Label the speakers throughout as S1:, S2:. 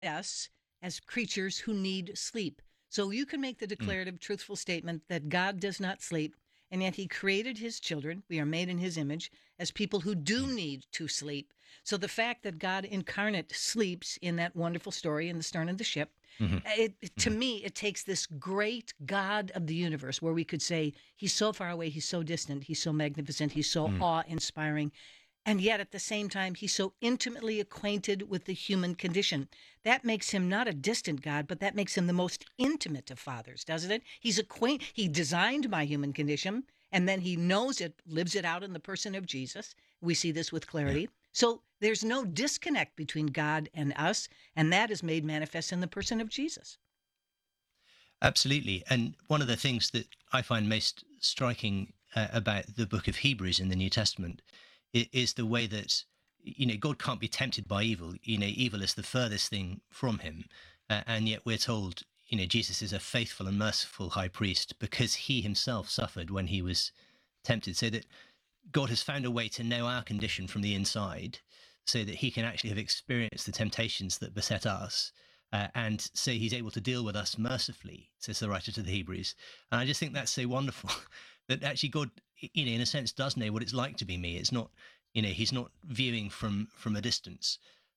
S1: us as creatures who need sleep. So you can make the declarative, truthful statement that God does not sleep, and yet he created his children, we are made in his image, as people who do need to sleep. So the fact that God incarnate sleeps in that wonderful story in the stern of the ship,
S2: Mhm.
S1: to me, it takes this great God of the universe where we could say, he's so far away, he's so distant, he's so magnificent, he's so
S2: Mm.
S1: awe-inspiring. And yet at the same time, he's so intimately acquainted with the human condition. That makes him not a distant God, but that makes him the most intimate of fathers, doesn't it? He designed my human condition, and then he knows it, lives it out in the person of Jesus. We see this with
S2: Yeah,
S1: clarity. So there's no disconnect between God and us, and that is made manifest in the person of Jesus.
S2: absolutely. And one of the things that I find most striking about the book of Hebrews in the New Testament is the way that, God can't be tempted by evil. Evil is the furthest thing from him. And yet we're told, Jesus is a faithful and merciful high priest because he himself suffered when he was tempted. So that God has found a way to know our condition from the inside so that he can actually have experienced the temptations that beset us. And so he's able to deal with us mercifully, says the writer to the Hebrews. And I just think that's so wonderful that actually God, in a sense, does know what it's like to be me. It's not, he's not viewing from a distance.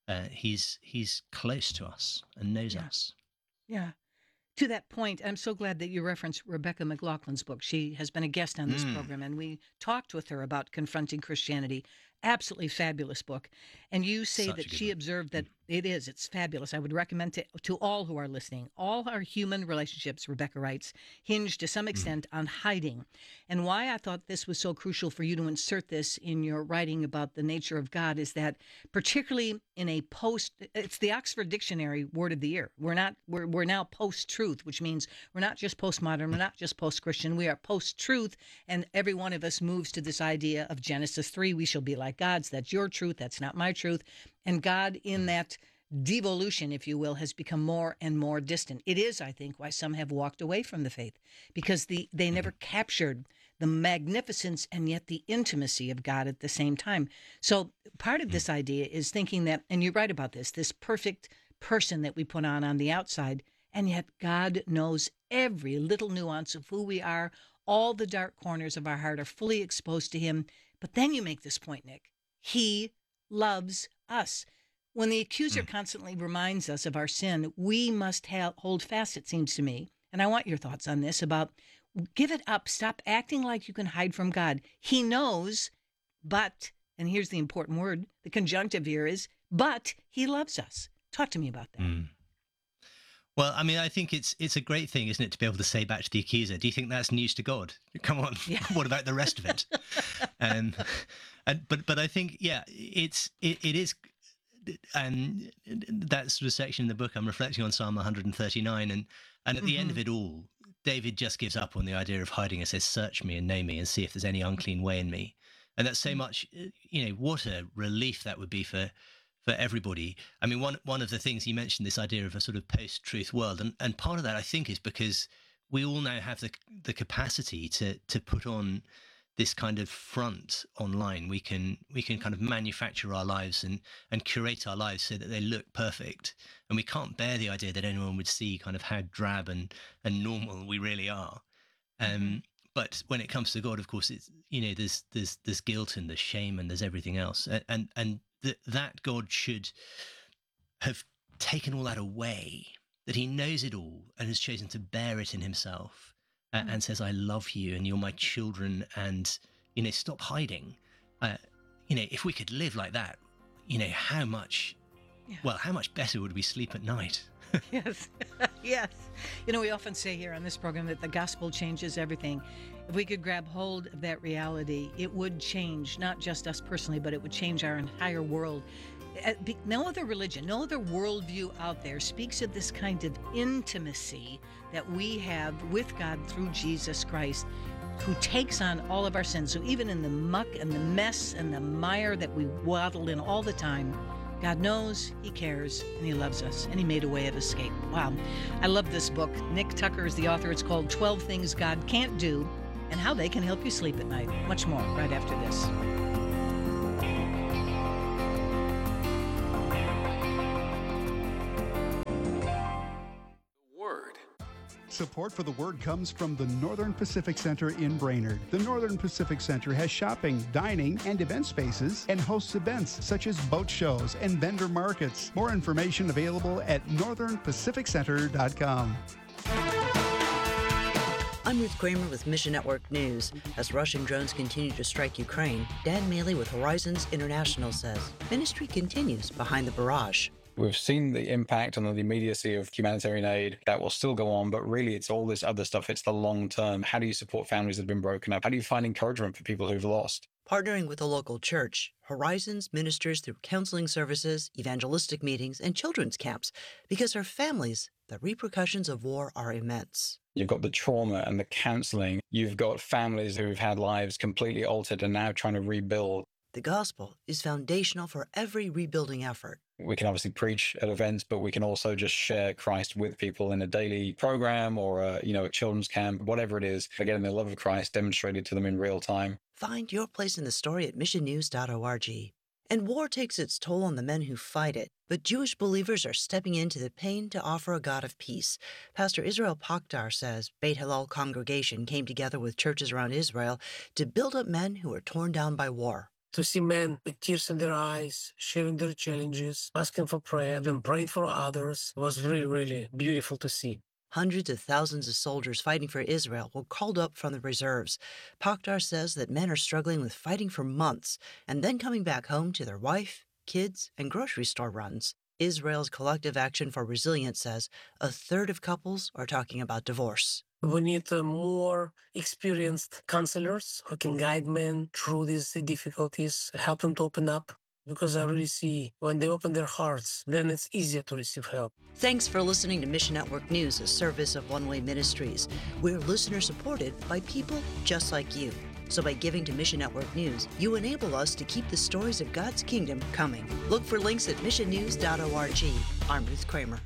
S2: He's close to us and knows
S1: Yeah,
S2: us.
S1: yeah. To that point, I'm so glad that you referenced Rebecca McLaughlin's book. She has been a guest on this
S2: Mm,
S1: program, and we talked with her about confronting Christianity. Absolutely fabulous book. And you say
S2: such a
S1: that
S2: good
S1: she
S2: one.
S1: observed
S2: Mm,
S1: that it's fabulous. I would recommend to all who are listening. All our human relationships, Rebecca writes, hinge to some
S2: mm,
S1: extent on hiding. And why I thought this was so crucial for you to insert this in your writing about the nature of God is that, particularly in it's the Oxford Dictionary word of the year. We're now post-truth, which means we're not just postmodern, we're
S2: mm,
S1: not just post-Christian, we are post-truth, and every one of us moves to this idea of Genesis 3, we shall be like gods. That's your truth, that's not my truth. And God, in
S2: mm,
S1: that devolution, if you will, has become more and more distant. It is, I think, why some have walked away from the faith, because they never
S2: mhm,
S1: captured the magnificence and yet the intimacy of God at the same time. So part of
S2: mm,
S1: this idea is thinking that, and you're right about this perfect person that we put on the outside, and yet God knows every little nuance of who we are. All the dark corners of our heart are fully exposed to him. But then you make this point, Nick. He loves us. When the accuser
S2: mm.
S1: constantly reminds us of our sin, we must hold fast, it seems to me. And I want your thoughts on this about give it up. Stop acting like you can hide from God. He knows, but, and here's the important word, the conjunctive here is, but he loves us. Talk to me about that.
S2: Mm. Well, I mean, I think it's a great thing, isn't it, to be able to say back to the accuser, "Do you think that's news to God? Come on,
S1: Yeah.
S2: what about the rest of it?" Um, but I think it is, that sort of section in the book. I'm reflecting on Psalm 139, and at the end
S1: Mm-hmm.
S2: of it all, David just gives up on the idea of hiding and says, "Search me and know me, and see if there's any unclean way in me." And that's so much, what a relief that would be for everybody. I mean, one of the things you mentioned, this idea of a sort of post-truth world, and part of that I think is because we all now have the capacity to put on this kind of front online. We can kind of manufacture our lives and curate our lives so that they look perfect, and we can't bear the idea that anyone would see kind of how drab and normal we really are.
S1: Mm-hmm.
S2: Um, but when it comes to God, of course, it's there's guilt and there's shame and there's everything else, and that God should have taken all that away, that He knows it all and has chosen to bear it in Himself, and says, "I love you and you're my children," and stop hiding. Uh, if we could live like that, how much
S1: Yeah.
S2: how much better would we sleep at night?
S1: Yes. Yes. We often say here on this program that the gospel changes everything. If we could grab hold of that reality, it would change not just us personally, but it would change our entire world. No other religion, no other worldview out there speaks of this kind of intimacy that we have with God through Jesus Christ, who takes on all of our sins. So even in the muck and the mess and the mire that we waddle in all the time, God knows, He cares, and He loves us, and He made a way of escape. Wow. I love this book. Nick Tucker is the author. It's called 12 Things God Can't Do and How They Can Help You Sleep at Night. Much more right after this.
S3: Support for the Word comes from the Northern Pacific Center in Brainerd. The Northern Pacific Center has shopping, dining, and event spaces and hosts events such as boat shows and vendor markets. More information available at northernpacificcenter.com.
S4: I'm Ruth Kramer with Mission Network News. As Russian drones continue to strike Ukraine, Dan Maley with Horizons International says ministry continues behind the barrage.
S5: We've seen the impact on the immediacy of humanitarian aid. That will still go on, but really it's all this other stuff. It's the long term. How do you support families that have been broken up? How do you find encouragement for people who've lost?
S4: Partnering with a local church, Horizons ministers through counseling services, evangelistic meetings, and children's camps because for families, the repercussions of war are immense.
S5: You've got the trauma and the counseling. You've got families who've had lives completely altered and now trying to rebuild.
S4: The gospel is foundational for every rebuilding effort.
S5: We can obviously preach at events, but we can also just share Christ with people in a daily program or a children's camp, whatever it is, getting the love of Christ demonstrated to them in real time.
S4: Find your place in the story at missionnews.org. And war takes its toll on the men who fight it, but Jewish believers are stepping into the pain to offer a God of peace. Pastor Israel Pakdar says Beit Hillel congregation came together with churches around Israel to build up men who were torn down by war.
S6: To see men with tears in their eyes, sharing their challenges, asking for prayer, and praying for others was really, really beautiful to see.
S4: Hundreds of thousands of soldiers fighting for Israel were called up from the reserves. Pakdar says that men are struggling with fighting for months and then coming back home to their wife, kids, and grocery store runs. Israel's Collective Action for Resilience says a third of couples are talking about divorce.
S6: We need more experienced counselors who can guide men through these difficulties, help them to open up. Because I really see when they open their hearts, then it's easier to receive help.
S4: Thanks for listening to Mission Network News, a service of One Way Ministries. We're listener-supported by people just like you. So by giving to Mission Network News, you enable us to keep the stories of God's kingdom coming. Look for links at missionnews.org. I'm Ruth Kramer.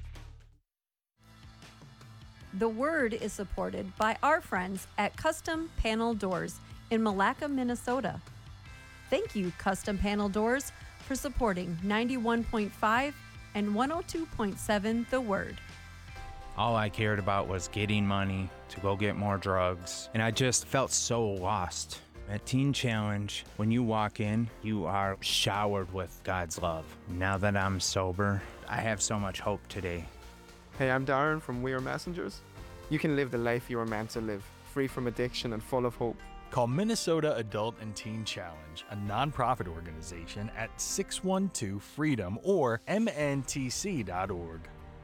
S7: The Word is supported by our friends at Custom Panel Doors in Malacca, Minnesota. Thank you, Custom Panel Doors, for supporting 91.5 and 102.7 The Word.
S8: All I cared about was getting money to go get more drugs, and I just felt so lost. At Teen Challenge, when you walk in, you are showered with God's love. Now that I'm sober, I have so much hope today.
S9: Hey, I'm Darren from We Are Messengers. You can live the life you were meant to live, free from addiction and full of hope.
S10: Call Minnesota Adult and Teen Challenge, a nonprofit organization, at 612-FREEDOM or mntc.org.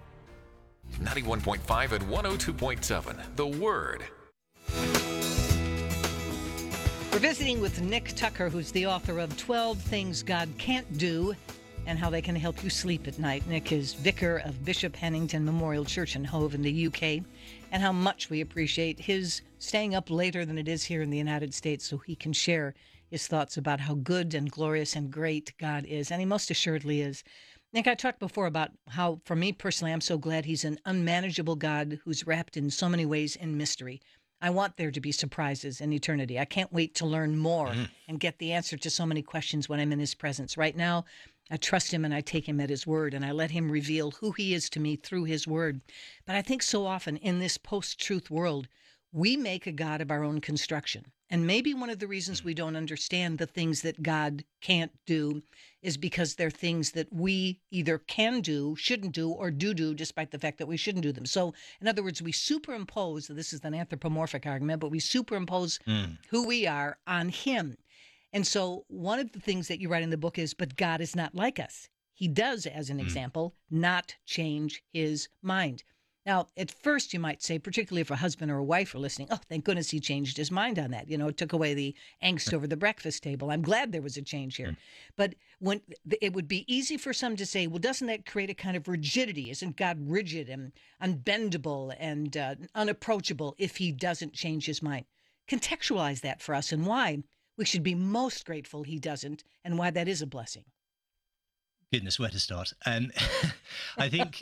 S11: 91.5 and 102.7, The Word.
S1: We're visiting with Nick Tucker, who's the author of 12 Things God Can't Do and How They Can Help You Sleep at Night. Nick is vicar of Bishop Hannington Memorial Church in Hove in the UK, and how much we appreciate his staying up later than it is here in the United States so he can share his thoughts about how good and glorious and great God is, and he most assuredly is. Nick, I talked before about how, for me personally, I'm so glad he's an unmanageable God who's wrapped in so many ways in mystery. I want there to be surprises in eternity. I can't wait to learn more and get the answer to so many questions when I'm in his presence. Right now, I trust him and I take him at his word, and I let him reveal who he is to me through his word. But I think so often in this post-truth world, we make a God of our own construction. And maybe one of the reasons we don't understand the things that God can't do is because they're things that we either can do, shouldn't do, or do, despite the fact that we shouldn't do them. So, in other words, we superimpose, this is an anthropomorphic argument, but we superimpose who we are on him. And so one of the things that you write in the book is, but God is not like us. He does, as an example, not change his mind. Now, at first you might say, particularly if a husband or a wife are listening, oh, thank goodness he changed his mind on that. You know, it took away the angst over the breakfast table. I'm glad there was a change here. But when it would be easy for some to say, well, doesn't that create a kind of rigidity? Isn't God rigid and unbendable and unapproachable if he doesn't change his mind? Contextualize that for us and why we should be most grateful he doesn't, and why that is a blessing.
S2: Goodness, where to start? I think,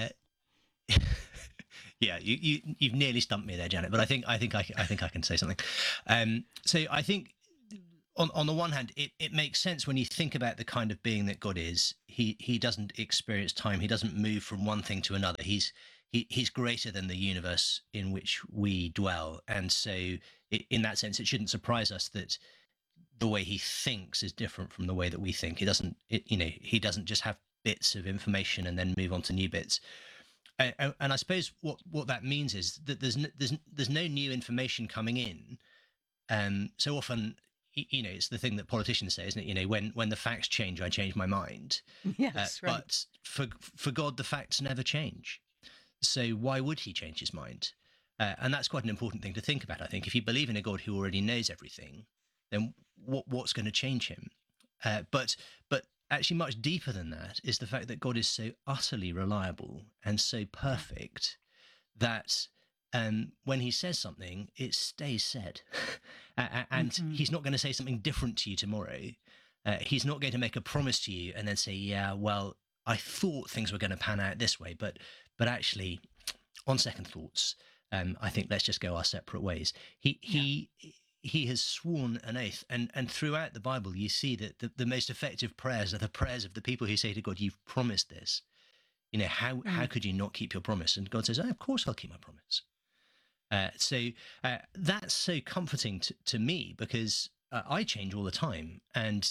S2: yeah, you've nearly stumped me there, Janet. But I think I can say something. So I think on the one hand, it makes sense when you think about the kind of being that God is. He doesn't experience time. He doesn't move from one thing to another. He's he's greater than the universe in which we dwell. And so in that sense, it shouldn't surprise us that the way he thinks is different from the way that we think. He doesn't just have bits of information and then move on to new bits. And I suppose what that means is that there's no new information coming in. So often, it's the thing that politicians say, isn't it? When the facts change, I change my mind.
S1: Yes, right.
S2: But for God, the facts never change. So why would he change his mind? And that's quite an important thing to think about, I think. If you believe in a God who already knows everything, then what's going to change him? But actually much deeper than that is the fact that God is so utterly reliable and so perfect that when he says something, it stays said. And he's not going to say something different to you tomorrow. He's not going to make a promise to you and then say, yeah, well, I thought things were going to pan out this way, but actually, on second thoughts, I think let's just go our separate ways. He has sworn an oath, and throughout the Bible, you see that the most effective prayers are the prayers of the people who say to God, "You've promised this. How could you not keep your promise?" And God says, "Oh, of course I'll keep my promise." So that's so comforting to me, because I change all the time, and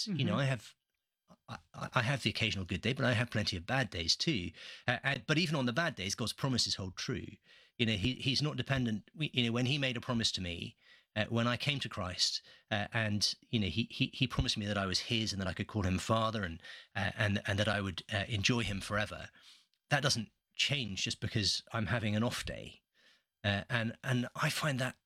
S2: I have the occasional good day, but I have plenty of bad days too. But even on the bad days, God's promises hold true. He's not dependent. When he made a promise to me, when I came to Christ, and he promised me that I was his and that I could call him Father, and that I would enjoy him forever. That doesn't change just because I'm having an off day. And I find that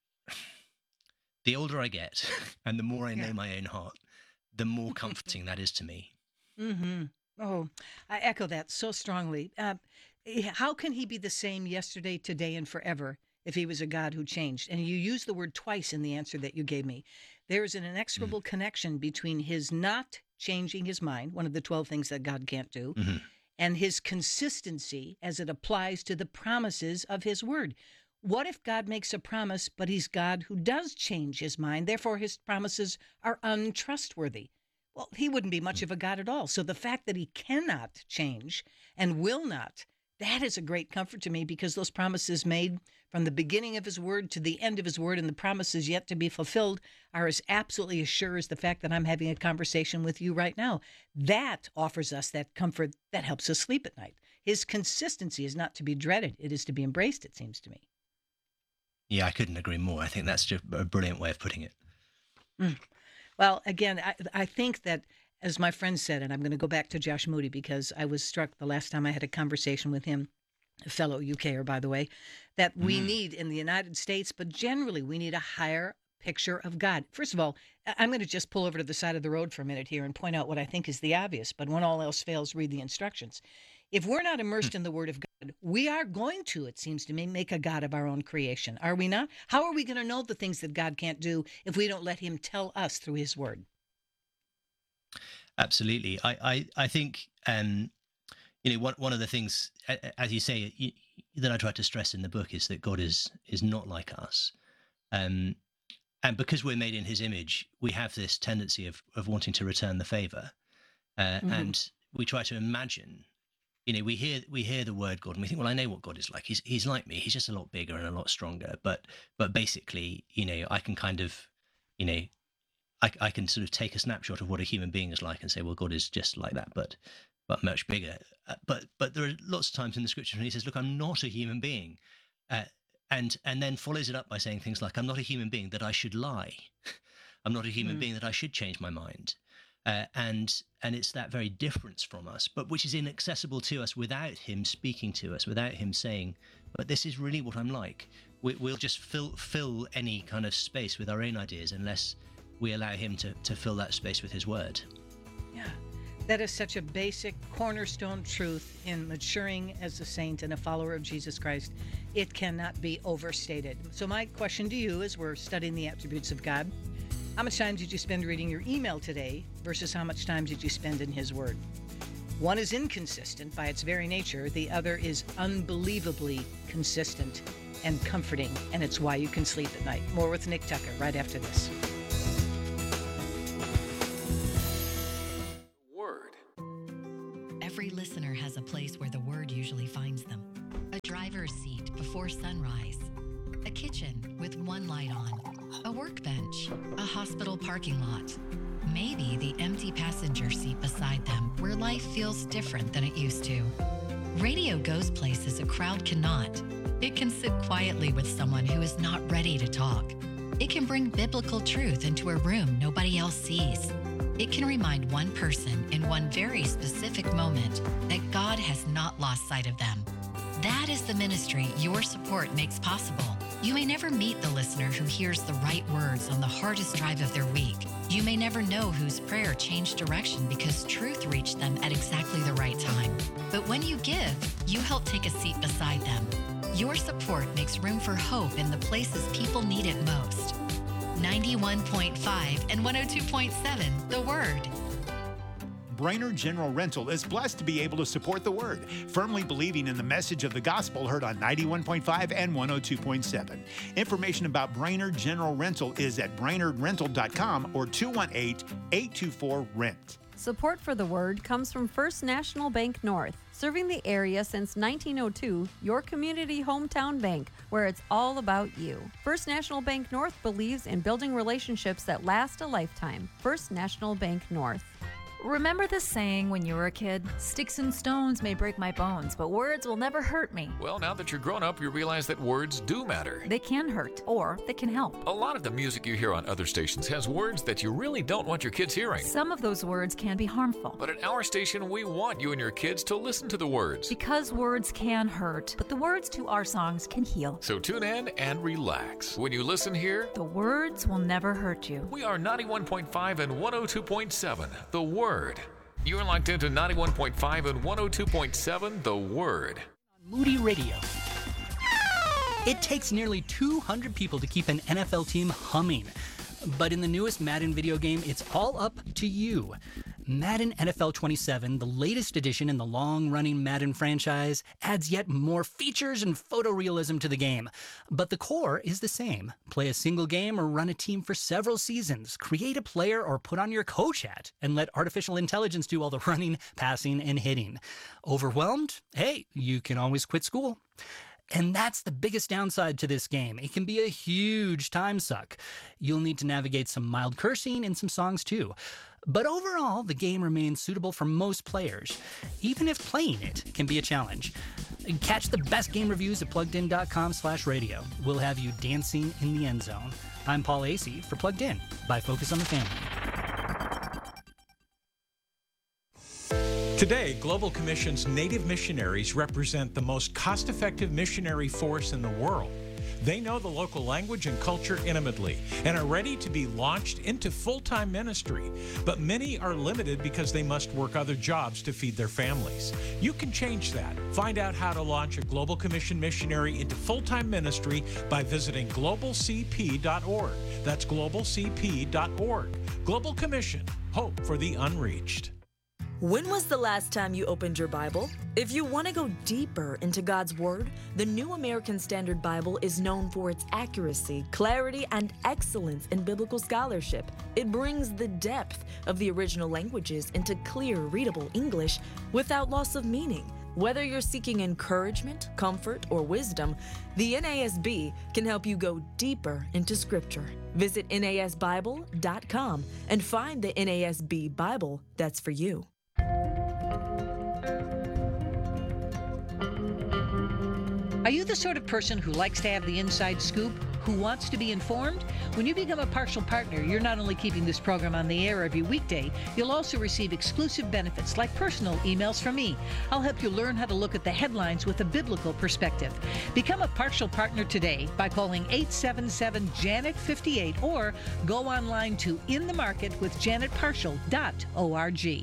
S2: the older I get and the more I know my own heart, the more comforting that is to me.
S1: Mm-hmm. Oh, I echo that so strongly. How can he be the same yesterday, today, and forever if he was a God who changed? And you used the word twice in the answer that you gave me. There is an inexorable connection between his not changing his mind, one of the 12 things that God can't do, and his consistency as it applies to the promises of his word. What if God makes a promise, but he's God who does change his mind, therefore his promises are untrustworthy? Well, he wouldn't be much of a God at all. So the fact that he cannot change and will not, that is a great comfort to me, because those promises made from the beginning of his word to the end of his word and the promises yet to be fulfilled are as absolutely as sure as the fact that I'm having a conversation with you right now. That offers us that comfort that helps us sleep at night. His consistency is not to be dreaded. It is to be embraced, it seems to me.
S2: Yeah, I couldn't agree more. I think that's just a brilliant way of putting it.
S1: Well, again, I think that, as my friend said, and I'm going to go back to Josh Moody because I was struck the last time I had a conversation with him, a fellow UKer, by the way, that we need in the United States, but generally we need a higher picture of God. First of all, I'm going to just pull over to the side of the road for a minute here and point out what I think is the obvious, but when all else fails, read the instructions. If we're not immersed in the Word of God, we are going to, it seems to me, make a God of our own creation. Are we not? How are we going to know the things that God can't do if we don't let him tell us through his Word?
S2: Absolutely. I think, one of the things, as you say, that I try to stress in the book is that God is not like us. And because we're made in his image, we have this tendency of wanting to return the favor. And we try to imagine, we hear the word God and we think, well, I know what God is like. He's like me. He's just a lot bigger and a lot stronger. But basically, I can kind of, I can sort of take a snapshot of what a human being is like and say, well, God is just like that, but much bigger. But there are lots of times in the scripture when he says, look, I'm not a human being. And then follows it up by saying things like, I'm not a human being that I should lie. I'm not a human being that I should change my mind. And it's that very difference from us, but which is inaccessible to us without him speaking to us, without him saying, but this is really what I'm like. We'll just fill any kind of space with our own ideas unless we allow him to fill that space with his word.
S1: Yeah, that is such a basic cornerstone truth in maturing as a saint and a follower of Jesus Christ. It cannot be overstated. So my question to you, as we're studying the attributes of God, how much time did you spend reading your email today versus how much time did you spend in his word? One is inconsistent by its very nature. The other is unbelievably consistent and comforting, and it's why you can sleep at night. More with Nick Tucker right after this.
S11: Word.
S12: Every listener has a place where the Word usually finds them. A A driver's seat before sunrise. A kitchen with one light on. A workbench. A hospital parking lot. Maybe the empty passenger seat beside them, where life feels different than it used to. Radio goes places a crowd cannot. It can sit quietly with someone who is not ready to talk. It can bring biblical truth into a room nobody else sees. It can remind one person in one very specific moment that God has not lost sight of them. That is the ministry your support makes possible. You may never meet the listener who hears the right words on the hardest drive of their week. You may never know whose prayer changed direction because truth reached them at exactly the right time. But when you give, you help take a seat beside them. Your support makes room for hope in the places people need it most. 91.5 and 102.7, The Word.
S13: Brainerd General Rental is blessed to be able to support the Word, firmly believing in the message of the gospel heard on 91.5 and 102.7. Information about Brainerd General Rental is at brainerdrental.com or 218-824-RENT.
S7: Support for the Word comes from First National Bank North, serving the area since 1902, your community hometown bank, where it's all about you. First National Bank North believes in building relationships that last a lifetime. First National Bank North.
S14: Remember the saying when you were a kid? Sticks and stones may break my bones, but words will never hurt me.
S11: Well, now that you're grown up, you realize that words do matter.
S14: They can hurt, or they can help.
S11: A lot of the music you hear on other stations has words that you really don't want your kids hearing.
S14: Some of those words can be harmful.
S11: But at our station, we want you and your kids to listen to the words.
S14: Because words can hurt, but the words to our songs can heal.
S11: So tune in and relax. When you listen here,
S14: the words will never hurt you.
S11: We are 91.5 and 102.7, The Word. You're locked into 91.5 and 102.7, The Word.
S15: Moody Radio. It takes nearly 200 people to keep an NFL team humming. But in the newest Madden video game, it's all up to you. Madden NFL 27, the latest edition in the long-running Madden franchise, adds yet more features and photorealism to the game. But the core is the same. Play a single game or run a team for several seasons. Create a player or put on your coach hat and let artificial intelligence do all the running, passing, and hitting. Overwhelmed? Hey, you can always quit school. And that's the biggest downside to this game. It can be a huge time suck. You'll need to navigate some mild cursing and some songs too. But overall, the game remains suitable for most players, even if playing it can be a challenge. Catch the best game reviews at pluggedin.com/radio. We'll have you dancing in the end zone. I'm Paul Acey for Plugged In by Focus on the Family.
S16: Today, Global Commission's Native missionaries represent the most cost-effective missionary force in the world. They know the local language and culture intimately and are ready to be launched into full-time ministry. But many are limited because they must work other jobs to feed their families. You can change that. Find out how to launch a Global Commission missionary into full-time ministry by visiting globalcp.org. That's globalcp.org. Global Commission, hope for the unreached.
S17: When was the last time you opened your Bible? If you want to go deeper into God's Word, the New American Standard Bible is known for its accuracy, clarity, and excellence in biblical scholarship. It brings the depth of the original languages into clear, readable English without loss of meaning. Whether you're seeking encouragement, comfort, or wisdom, the NASB can help you go deeper into Scripture. Visit NASBible.com and find the NASB Bible that's for you.
S1: Are you the sort of person who likes to have the inside scoop, who wants to be informed? When you become a partial partner, you're not only keeping this program on the air every weekday, you'll also receive exclusive benefits like personal emails from me. I'll help you learn how to look at the headlines with a biblical perspective. Become a partial partner today by calling 877-JANET-58 or go online to inthemarketwithjanetpartial.org.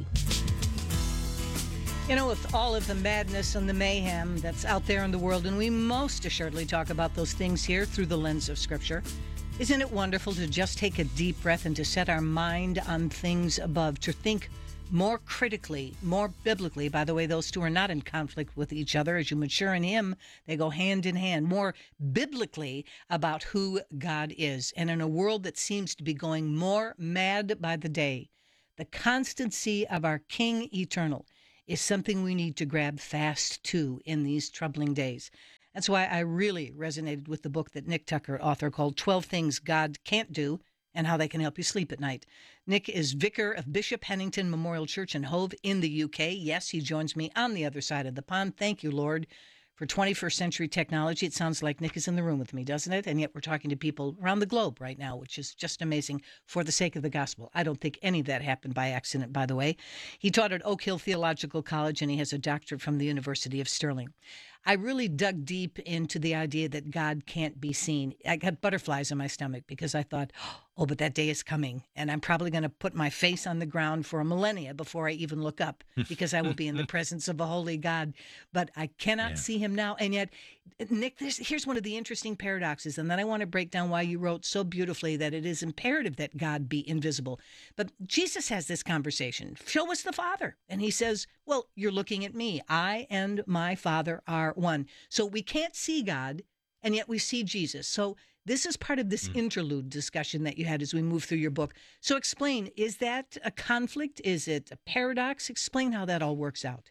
S1: You know, with all of the madness and the mayhem that's out there in the world, and we most assuredly talk about those things here through the lens of Scripture, isn't it wonderful to just take a deep breath and to set our mind on things above, to think more critically, more biblically? By the way, those two are not in conflict with each other. As you mature in Him, they go hand in hand, more biblically about who God is. And in a world that seems to be going more mad by the day, the constancy of our King Eternal is something we need to grab fast too in these troubling days. That's why I really resonated with the book that Nick Tucker, author, called 12 Things God Can't Do and How They Can Help You Sleep at Night. Nick is vicar of Bishop Hennington Memorial Church in Hove in the UK. Yes, he joins me on the other side of the pond. Thank you, Lord, for 21st century technology. It sounds like Nick is in the room with me, doesn't it? And yet we're talking to people around the globe right now, which is just amazing for the sake of the gospel. I don't think any of that happened by accident, by the way. He taught at Oak Hill Theological College, and he has a doctorate from the University of Stirling. I really dug deep into the idea that God can't be seen. I got butterflies in my stomach because I thought, oh, but that day is coming, and I'm probably going to put my face on the ground for a millennia before I even look up because I will be in the presence of a holy God. But I cannot see him now. And yet, Nick, here's one of the interesting paradoxes, and then I want to break down why you wrote so beautifully that it is imperative that God be invisible. But Jesus has this conversation. Show us the Father. And he says, well, you're looking at me. I and my Father are one. So we can't see God, and yet we see Jesus. So this is part of this interlude discussion that you had as we move through your book. So explain, is that a conflict? Is it a paradox? Explain how that all works out.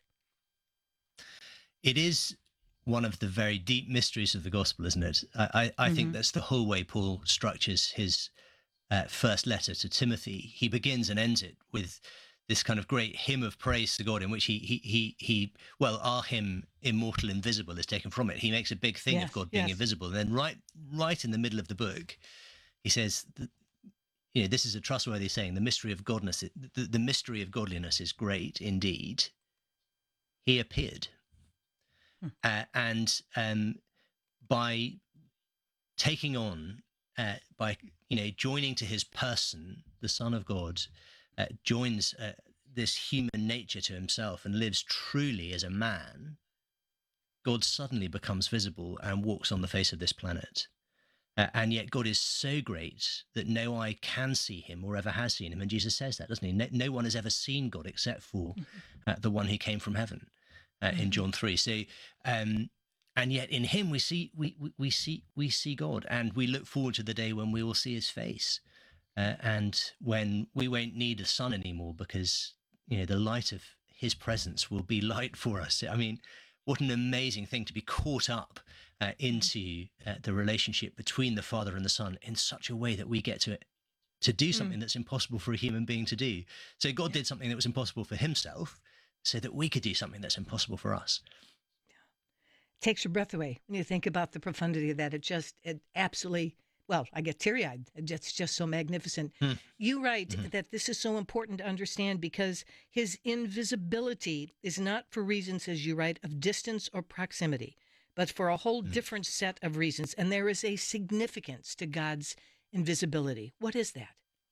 S2: It is one of the very deep mysteries of the gospel, isn't it? I think that's the whole way Paul structures his first letter to Timothy. He begins and ends it with this kind of great hymn of praise to God, in which he our hymn immortal invisible is taken from it. He makes a big thing of God being invisible, and then right in the middle of the book, he says, this is a trustworthy saying: the mystery of godliness, the mystery of godliness is great indeed. He appeared, and by taking on, by joining to his person, the Son of God joins this human nature to himself and lives truly as a man, God suddenly becomes visible and walks on the face of this planet. And yet God is so great that no eye can see him or ever has seen him. And Jesus says that, doesn't he? No one has ever seen God except for the one who came from heaven in John 3. So, and yet in him we see God, and we look forward to the day when we will see his face. And when we won't need the sun anymore, because the light of his presence will be light for us. I mean, what an amazing thing to be caught up into the relationship between the Father and the Son in such a way that we get to do something that's impossible for a human being to do. So God did something that was impossible for himself, so that we could do something that's impossible for us.
S1: Takes your breath away when you think about the profundity of that. It absolutely. Well, I get teary-eyed. It's just so magnificent. You write that this is so important to understand because his invisibility is not for reasons, as you write, of distance or proximity, but for a whole different set of reasons. And there is a significance to God's invisibility. What is that?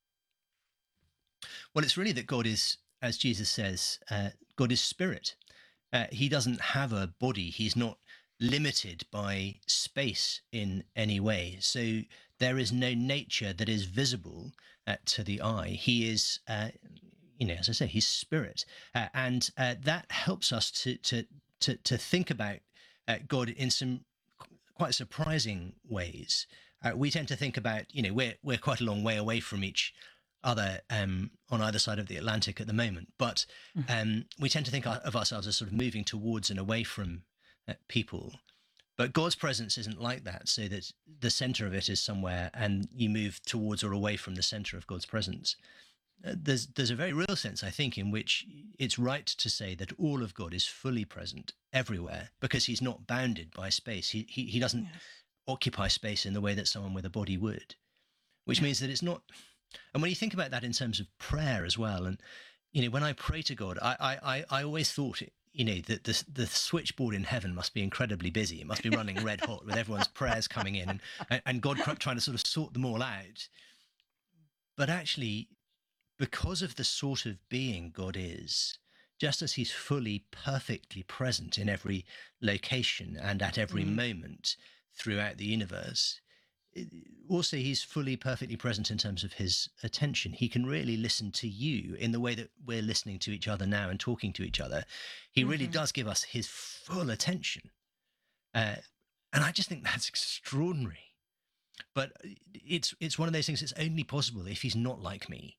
S2: Well, it's really that God is, as Jesus says, God is spirit. He doesn't have a body. He's not limited by space in any way. So there is no nature that is visible to the eye. He is, as I say, he's spirit, and that helps us to think about God in some quite surprising ways. We tend to think about, we're quite a long way away from each other on either side of the Atlantic at the moment, but we tend to think of ourselves as sort of moving towards and away from people. But God's presence isn't like that, so that the center of it is somewhere and you move towards or away from the center of God's presence. There's a very real sense, I think, in which it's right to say that all of God is fully present everywhere, because he's not bounded by space. He doesn't occupy space in the way that someone with a body would, which means that it's not. And when you think about that in terms of prayer as well, and when I pray to God, I always thought that the switchboard in heaven must be incredibly busy. It must be running red hot with everyone's prayers coming in and God trying to sort of sort them all out. But actually, because of the sort of being God is, just as he's fully, perfectly present in every location and at every moment throughout the universe, also he's fully, perfectly present in terms of his attention. He can really listen to you in the way that we're listening to each other now and talking to each other. He really does give us his full attention. And I just think that's extraordinary. But it's one of those things that's only possible if he's not like me.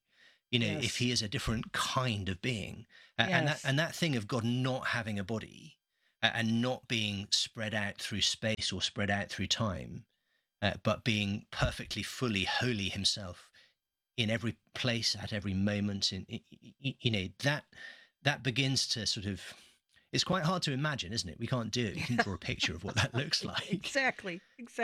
S2: You know,
S1: Yes.
S2: if he is a different kind of being,
S1: Yes.
S2: and that thing of God not having a body and not being spread out through space or spread out through time, but being perfectly, fully holy himself in every place at every moment. You know, that begins to sort of. It's quite hard to imagine, isn't it? We can't do it. We can draw a picture of what that looks like.
S1: Exactly.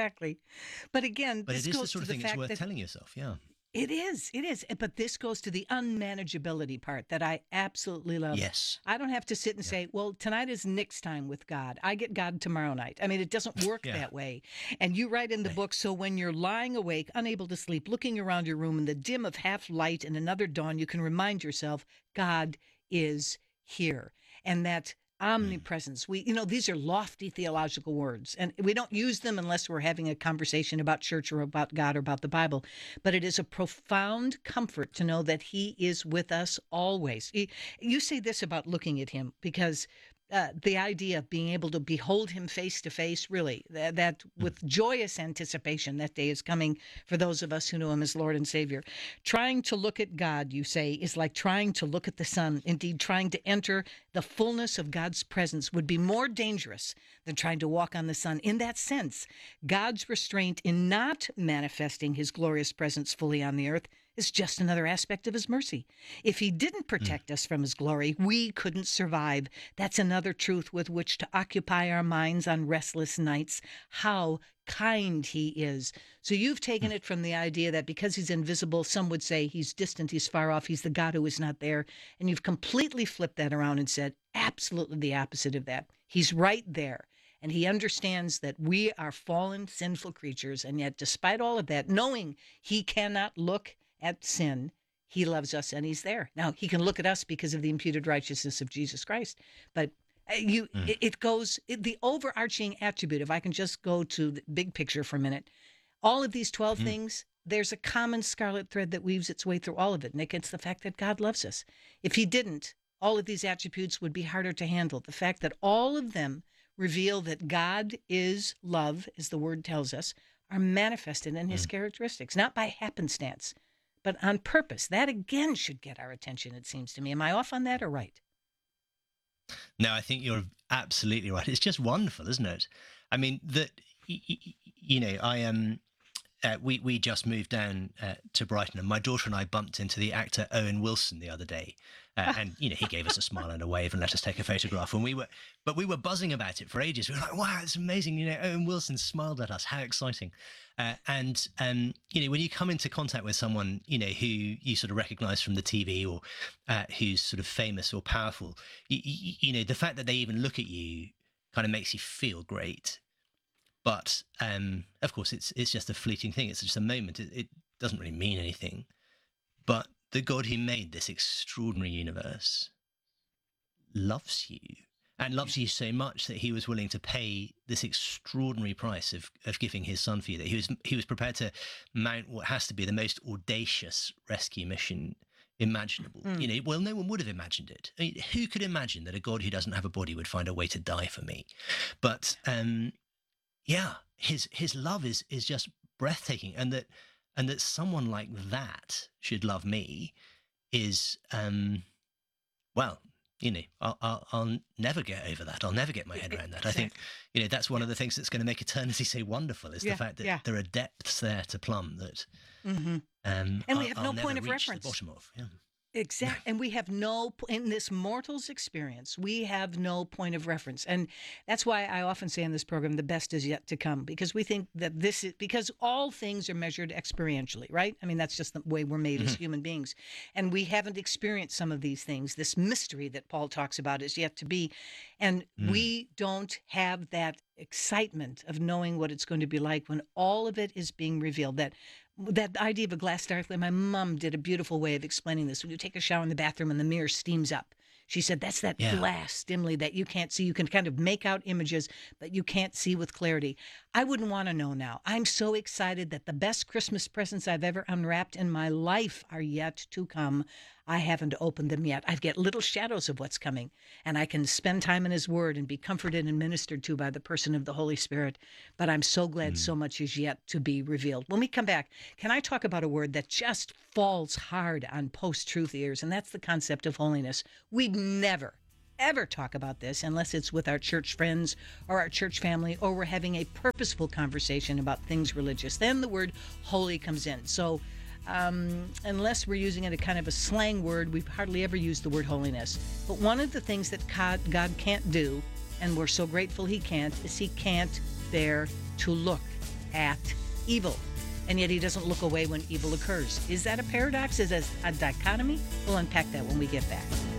S1: But again,
S2: But
S1: this
S2: it is the
S1: goes
S2: sort
S1: to
S2: of
S1: the
S2: thing it's
S1: fact
S2: worth
S1: that
S2: telling yourself. Yeah.
S1: it is. But this goes to the unmanageability part that I absolutely love.
S2: Yes.
S1: I don't have to sit and say, well, tonight is Nick's time with God. I get God tomorrow night. I mean, it doesn't work
S2: Yeah.
S1: that way. And you write in the book, so when you're lying awake, unable to sleep, looking around your room in the dim of half light and another dawn, you can remind yourself God is here. And that omnipresence. These are lofty theological words, and we don't use them unless we're having a conversation about church or about God or about the Bible. But it is a profound comfort to know that he is with us always. You say this about looking at him, because the idea of being able to behold him face to face, really, that with joyous anticipation, that day is coming for those of us who know him as Lord and Savior. Trying to look at God, you say, is like trying to look at the sun. Indeed, trying to enter the fullness of God's presence would be more dangerous than trying to walk on the sun. In that sense, God's restraint in not manifesting his glorious presence fully on the earth is just another aspect of his mercy. If he didn't protect us from his glory, we couldn't survive. That's another truth with which to occupy our minds on restless nights. How kind he is. So you've taken it from the idea that because he's invisible, some would say he's distant, he's far off, he's the God who is not there. And you've completely flipped that around and said absolutely the opposite of that. He's right there. And he understands that we are fallen, sinful creatures. And yet, despite all of that, knowing he cannot look at sin, he loves us and he's there. Now, he can look at us because of the imputed righteousness of Jesus Christ. But the overarching attribute, if I can just go to the big picture for a minute, all of these 12 things, there's a common scarlet thread that weaves its way through all of it, Nick. It's the fact that God loves us. If he didn't, all of these attributes would be harder to handle. The fact that all of them reveal that God is love, as the word tells us, are manifested in his characteristics, not by happenstance, but on purpose. That again should get our attention, it seems to me. Am I off on that or right?
S2: No, I think you're absolutely right. It's just wonderful, isn't it? I mean, I am. We just moved down to Brighton, and my daughter and I bumped into the actor Owen Wilson the other day, and he gave us a smile and a wave and let us take a photograph. And we were buzzing about it for ages. We were like, "Wow, it's amazing!" Owen Wilson smiled at us. How exciting! And when you come into contact with someone who you sort of recognise from the TV or who's sort of famous or powerful, the fact that they even look at you kind of makes you feel great. But of course, it's just a fleeting thing. It's just a moment. It doesn't really mean anything. But the God who made this extraordinary universe loves you, and loves you so much that he was willing to pay this extraordinary price of giving his son for you. That he was prepared to mount what has to be the most audacious rescue mission imaginable. Well, no one would have imagined it. I mean, who could imagine that a God who doesn't have a body would find a way to die for me? But yeah, his love is just breathtaking, and that someone like that should love me is I'll never get over that. I'll never get my head around that. I think that's one of the things that's going to make eternity so wonderful is the fact that there are depths there to plumb that
S1: and we have no point of reference.
S2: The bottom of. Yeah.
S1: Exactly. And we have in this mortal's experience, we have no point of reference. And that's why I often say in this program, the best is yet to come, because we think that because all things are measured experientially, right? I mean, that's just the way we're made as human beings. And we haven't experienced some of these things. This mystery that Paul talks about is yet to be. And we don't have that excitement of knowing what it's going to be like when all of it is being revealed. That idea of a glass darkly, my mom did a beautiful way of explaining this. When you take a shower in the bathroom and the mirror steams up, she said that's that glass dimly that you can't see. You can kind of make out images, but you can't see with clarity. I wouldn't want to know now. I'm so excited that the best Christmas presents I've ever unwrapped in my life are yet to come. I haven't opened them yet. I've got little shadows of what's coming, and I can spend time in his word and be comforted and ministered to by the person of the Holy Spirit. But I'm so glad so much is yet to be revealed. When we come back, can I talk about a word that just falls hard on post-truth ears, and that's the concept of holiness. We'd never, ever talk about this unless it's with our church friends or our church family, or we're having a purposeful conversation about things religious. Then the word holy comes in. So unless we're using it a kind of a slang word, we've hardly ever used the word holiness. But one of the things that God can't do, and we're so grateful he can't, is he can't bear to look at evil. And yet he doesn't look away when evil occurs. Is that a paradox? Is that a dichotomy? We'll unpack that when we get back.